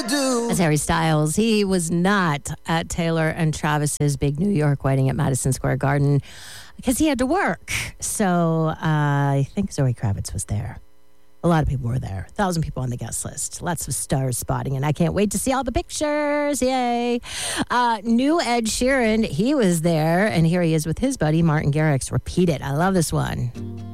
That's Harry Styles. He was not at Taylor and Travis's big New York wedding at Madison Square Garden because he had to work. So I think Zoe Kravitz was there. A lot of people were there. 1,000 people on the guest list. Lots of stars spotting, and I can't wait to see all the pictures. Yay. New Ed Sheeran, he was there, and here he is with his buddy Martin Garrix. Repeat It. I love this one.